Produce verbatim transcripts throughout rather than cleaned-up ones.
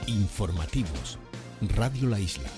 Informativos. Radio La Isla.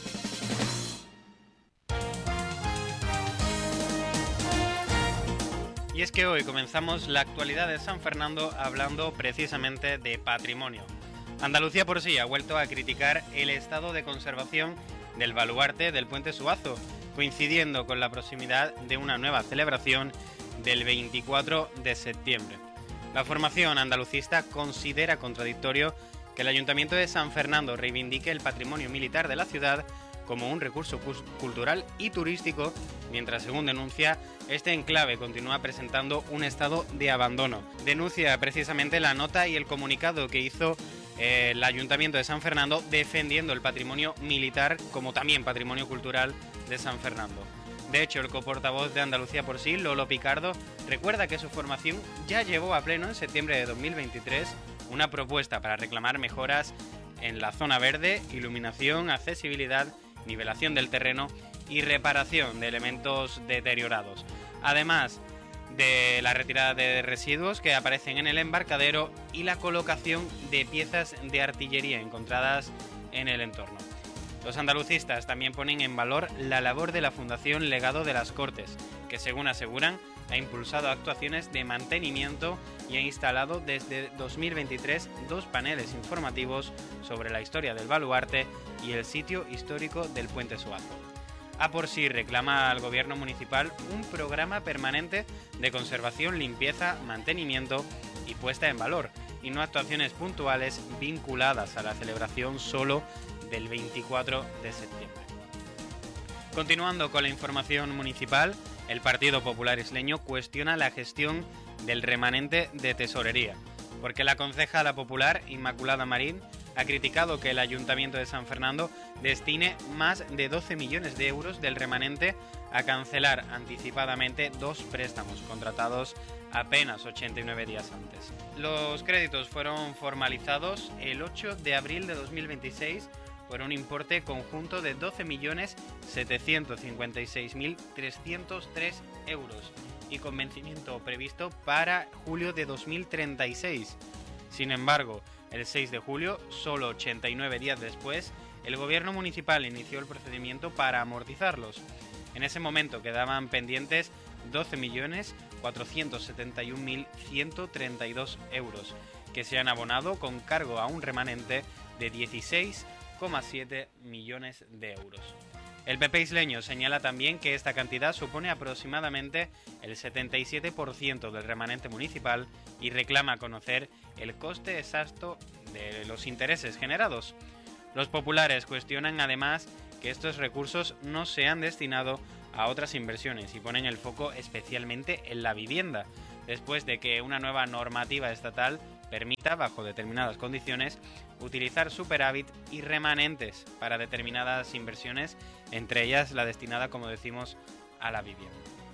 Y es que hoy comenzamos la actualidad de San Fernando hablando precisamente de patrimonio. Andalucía por sí ha vuelto a criticar el estado de conservación del baluarte del Puente Suazo, coincidiendo con la proximidad de una nueva celebración del veinticuatro de septiembre. La formación andalucista considera contradictorio que el Ayuntamiento de San Fernando reivindique el patrimonio militar de la ciudad como un recurso cultural y turístico, mientras, según denuncia, este enclave continúa presentando un estado de abandono. Denuncia precisamente la nota y el comunicado que hizo eh, el Ayuntamiento de San Fernando defendiendo el patrimonio militar como también patrimonio cultural de San Fernando. De hecho, el coportavoz de Andalucía por sí, Lolo Picardo, recuerda que su formación ya llevó a pleno en septiembre de dos mil veintitrés una propuesta para reclamar mejoras en la zona verde, iluminación, accesibilidad, nivelación del terreno y reparación de elementos deteriorados, además de la retirada de residuos que aparecen en el embarcadero y la colocación de piezas de artillería encontradas en el entorno. Los andalucistas también ponen en valor la labor de la Fundación Legado de las Cortes, que, según aseguran, ha impulsado actuaciones de mantenimiento y ha instalado desde dos mil veintitrés dos paneles informativos sobre la historia del baluarte y el sitio histórico del Puente Suazo. A por sí reclama al gobierno municipal un programa permanente de conservación, limpieza, mantenimiento y puesta en valor, y no actuaciones puntuales vinculadas a la celebración solo del veinticuatro de septiembre. Continuando con la información municipal, el Partido Popular Isleño cuestiona la gestión del remanente de tesorería, porque la concejala popular Inmaculada Marín ha criticado que el Ayuntamiento de San Fernando destine más de doce millones de euros del remanente a cancelar anticipadamente dos préstamos contratados apenas ochenta y nueve días antes. Los créditos fueron formalizados el ocho de abril de dos mil veintiséis por un importe conjunto de doce millones setecientos cincuenta y seis mil trescientos tres euros y con vencimiento previsto para julio de dos mil treinta y seis. Sin embargo, el seis de julio, solo ochenta y nueve días después, el gobierno municipal inició el procedimiento para amortizarlos. En ese momento quedaban pendientes doce millones cuatrocientos setenta y un mil ciento treinta y dos euros, que se han abonado con cargo a un remanente de dieciséis coma siete millones de euros. El P P isleño señala también que esta cantidad supone aproximadamente el setenta y siete por ciento del remanente municipal y reclama conocer el coste exacto de los intereses generados. Los populares cuestionan además que estos recursos no se han destinado a otras inversiones y ponen el foco especialmente en la vivienda, después de que una nueva normativa estatal permita, bajo determinadas condiciones, utilizar superávit y remanentes para determinadas inversiones, entre ellas la destinada, como decimos, a la vivienda.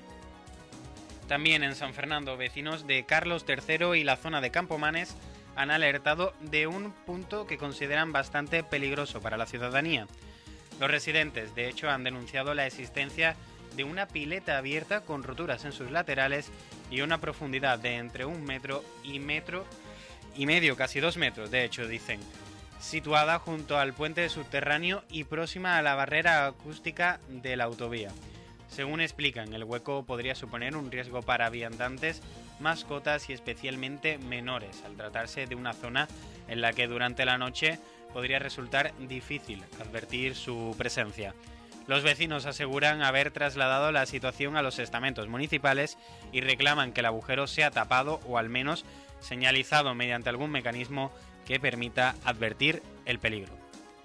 También en San Fernando, vecinos de Carlos tercero y la zona de Campomanes han alertado de un punto que consideran bastante peligroso para la ciudadanía. Los residentes, de hecho, han denunciado la existencia de una pileta abierta con roturas en sus laterales y una profundidad de entre un metro y metro y medio, casi dos metros, de hecho, dicen, situada junto al puente subterráneo y próxima a la barrera acústica de la autovía. Según explican, el hueco podría suponer un riesgo para viandantes, mascotas y especialmente menores, al tratarse de una zona en la que durante la noche podría resultar difícil advertir su presencia. Los vecinos aseguran haber trasladado la situación a los estamentos municipales y reclaman que el agujero sea tapado o al menos señalizado mediante algún mecanismo que permita advertir el peligro.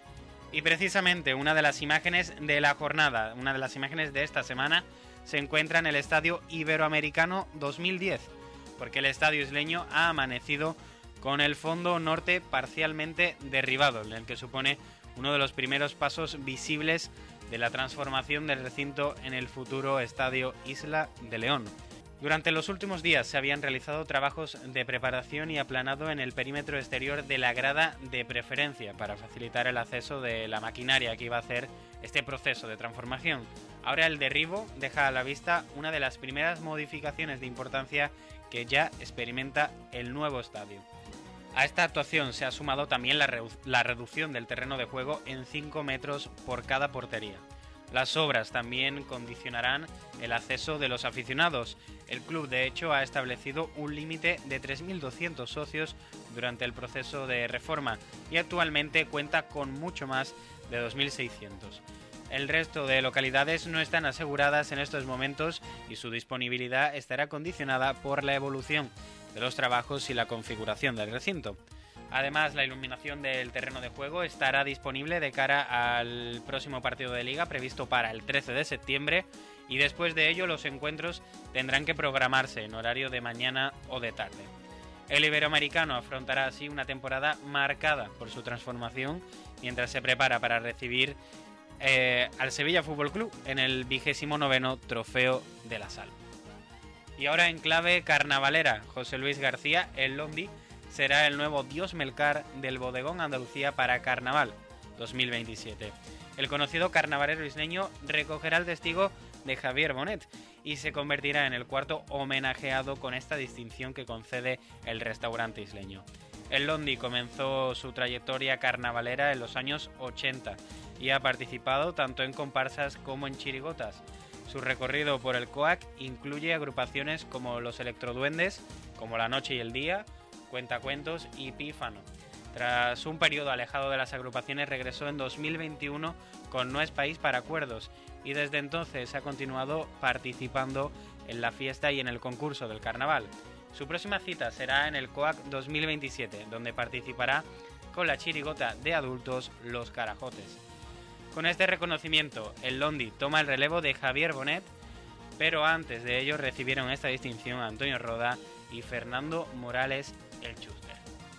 Y precisamente una de las imágenes de la jornada, una de las imágenes de esta semana, se encuentra en el Estadio Iberoamericano dos mil diez, porque el estadio isleño ha amanecido con el fondo norte parcialmente derribado, en el que supone uno de los primeros pasos visibles de la transformación del recinto en el futuro Estadio Isla de León. Durante los últimos días se habían realizado trabajos de preparación y aplanado en el perímetro exterior de la grada de preferencia para facilitar el acceso de la maquinaria que iba a hacer este proceso de transformación. Ahora el derribo deja a la vista una de las primeras modificaciones de importancia que ya experimenta el nuevo estadio. A esta actuación se ha sumado también la, redu- la reducción del terreno de juego en cinco metros por cada portería. Las obras también condicionarán el acceso de los aficionados. El club, de hecho, ha establecido un límite de tres mil doscientos socios durante el proceso de reforma y actualmente cuenta con mucho más de dos mil seiscientos. El resto de localidades no están aseguradas en estos momentos y su disponibilidad estará condicionada por la evolución de los trabajos y la configuración del recinto. Además, la iluminación del terreno de juego estará disponible de cara al próximo partido de liga previsto para el trece de septiembre y después de ello los encuentros tendrán que programarse en horario de mañana o de tarde. El iberoamericano afrontará así una temporada marcada por su transformación mientras se prepara para recibir eh, al Sevilla Fútbol Club en el vigésimo noveno Trofeo de la Sal. Y ahora en clave carnavalera, José Luis García, el Londi, será el nuevo dios Melcar del Bodegón Andalucía para Carnaval dos mil veintisiete. El conocido carnavalero isleño recogerá el testigo de Javier Bonet y se convertirá en el cuarto homenajeado con esta distinción que concede el restaurante isleño. El Londi comenzó su trayectoria carnavalera en los años ochenta y ha participado tanto en comparsas como en chirigotas. Su recorrido por el C O A C incluye agrupaciones como los Electroduendes, como La Noche y el Día, Cuentacuentos y Pífano. Tras un periodo alejado de las agrupaciones regresó en dos mil veintiuno con No es País para Cuerdos y desde entonces ha continuado participando en la fiesta y en el concurso del carnaval. Su próxima cita será en el C O A C dos mil veintisiete, donde participará con la chirigota de adultos Los Carajotes. Con este reconocimiento, el Londi toma el relevo de Javier Bonet, pero antes de ello recibieron esta distinción Antonio Roda y Fernando Morales el Chuster.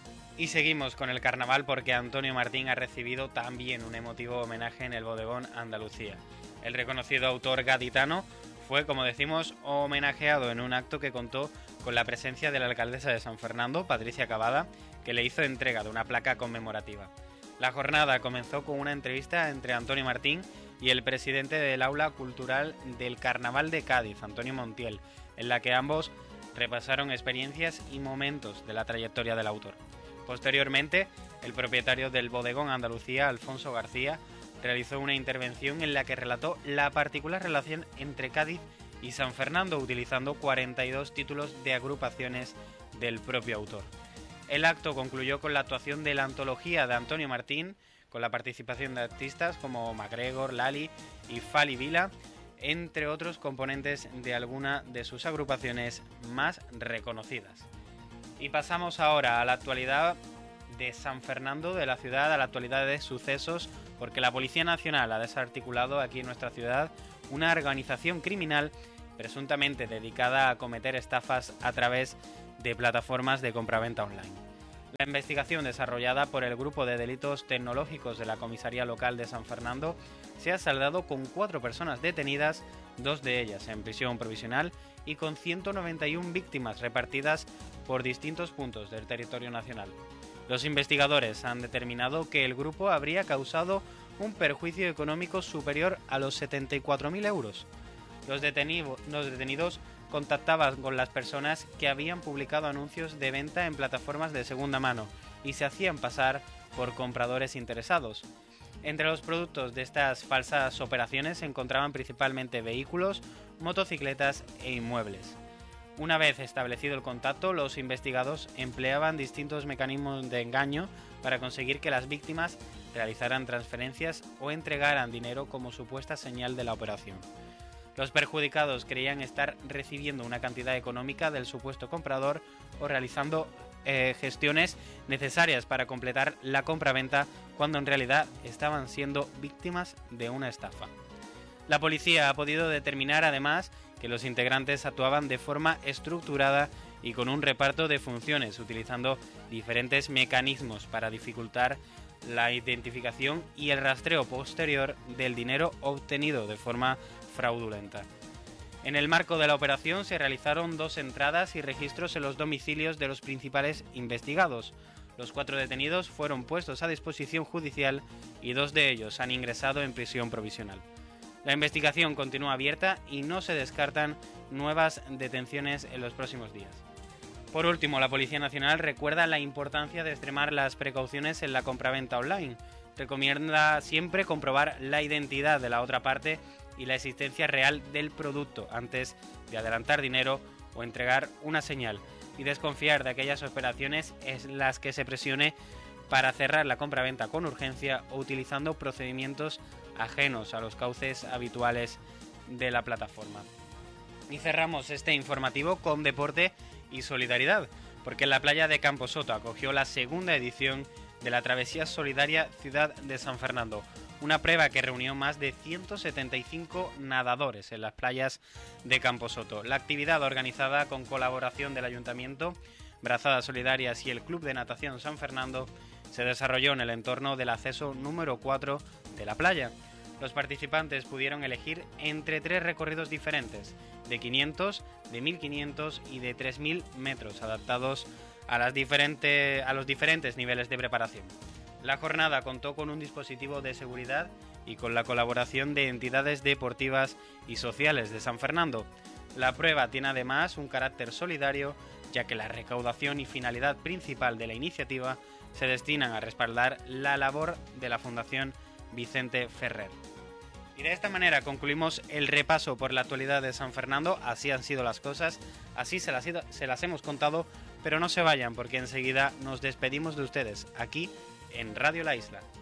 Y seguimos con el carnaval porque Antonio Martín ha recibido también un emotivo homenaje en el Bodegón Andalucía. El reconocido autor gaditano fue, como decimos, homenajeado en un acto que contó con la presencia de la alcaldesa de San Fernando, Patricia Cavada, que le hizo entrega de una placa conmemorativa. La jornada comenzó con una entrevista entre Antonio Martín y el presidente del Aula Cultural del Carnaval de Cádiz, Antonio Montiel, en la que ambos repasaron experiencias y momentos de la trayectoria del autor. Posteriormente, el propietario del Bodegón Andalucía, Alfonso García, realizó una intervención en la que relató la particular relación entre Cádiz y San Fernando, utilizando cuarenta y dos títulos de agrupaciones del propio autor. El acto concluyó con la actuación de la antología de Antonio Martín, con la participación de artistas como MacGregor, Lali y Fali Vila, entre otros componentes de alguna de sus agrupaciones más reconocidas. Y pasamos ahora a la actualidad de San Fernando, de la ciudad, a la actualidad de sucesos, porque la Policía Nacional ha desarticulado aquí en nuestra ciudad una organización criminal presuntamente dedicada a cometer estafas a través de plataformas de compraventa online. La investigación desarrollada por el Grupo de Delitos Tecnológicos de la Comisaría Local de San Fernando se ha saldado con cuatro personas detenidas, dos de ellas en prisión provisional y con ciento noventa y una víctimas repartidas por distintos puntos del territorio nacional. Los investigadores han determinado que el grupo habría causado un perjuicio económico superior a los setenta y cuatro mil euros. Los, detenido, los detenidos contactaban con las personas que habían publicado anuncios de venta en plataformas de segunda mano y se hacían pasar por compradores interesados. Entre los productos de estas falsas operaciones se encontraban principalmente vehículos, motocicletas e inmuebles. Una vez establecido el contacto, los investigados empleaban distintos mecanismos de engaño para conseguir que las víctimas realizaran transferencias o entregaran dinero como supuesta señal de la operación. Los perjudicados creían estar recibiendo una cantidad económica del supuesto comprador o realizando eh, gestiones necesarias para completar la compraventa cuando en realidad estaban siendo víctimas de una estafa. La policía ha podido determinar además que los integrantes actuaban de forma estructurada y con un reparto de funciones, utilizando diferentes mecanismos para dificultar la identificación y el rastreo posterior del dinero obtenido de forma fraudulenta. En el marco de la operación se realizaron dos entradas y registros en los domicilios de los principales investigados. Los cuatro detenidos fueron puestos a disposición judicial y dos de ellos han ingresado en prisión provisional. La investigación continúa abierta y no se descartan nuevas detenciones en los próximos días. Por último, la Policía Nacional recuerda la importancia de extremar las precauciones en la compraventa online. Recomienda siempre comprobar la identidad de la otra parte y la existencia real del producto antes de adelantar dinero o entregar una señal, y desconfiar de aquellas operaciones en las que se presione para cerrar la compraventa con urgencia o utilizando procedimientos ajenos a los cauces habituales de la plataforma. Y cerramos este informativo con deporte y solidaridad, porque la playa de Camposoto acogió la segunda edición de la Travesía Solidaria Ciudad de San Fernando, una prueba que reunió más de ciento setenta y cinco nadadores en las playas de Camposoto. La actividad, organizada con colaboración del Ayuntamiento, Brazadas Solidarias y el Club de Natación San Fernando, se desarrolló en el entorno del acceso número cuatro de la playa. Los participantes pudieron elegir entre tres recorridos diferentes, de quinientos, de mil quinientos y de tres mil metros, adaptados a, las diferentes, a los diferentes niveles de preparación. La jornada contó con un dispositivo de seguridad y con la colaboración de entidades deportivas y sociales de San Fernando. La prueba tiene además un carácter solidario, ya que la recaudación y finalidad principal de la iniciativa se destinan a respaldar la labor de la Fundación Vicente Ferrer. Y de esta manera concluimos el repaso por la actualidad de San Fernando. Así han sido las cosas, así se las, se las hemos contado, pero no se vayan porque enseguida nos despedimos de ustedes aquí en Radio La Isla.